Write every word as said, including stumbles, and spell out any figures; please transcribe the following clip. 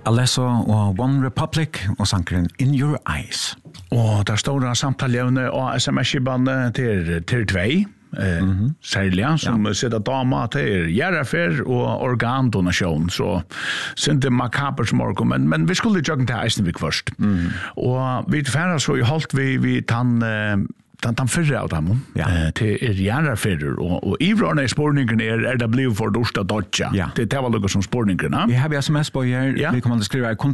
Alesso og One Republic og sankeren In Your Eyes. Og der står det samtalevne og sms-skibane til, til tvei. Eh, mm-hmm. Særlig, som ja. Sitter dama til gjerrafer og organdonasjon, så synes det makaber som organ, men, men vi skulle jogge til Eisenvik først. Mm-hmm. Og vi færre så holdt vi, vi tann eh, den den förra av dem ja. eh, till er järnfärder och och i våra spårningen är är det blev för dorsta dodja. Ja. Det det var något som spårningarna. Vi har ju sms på här. Ja. Vi kommer att skriva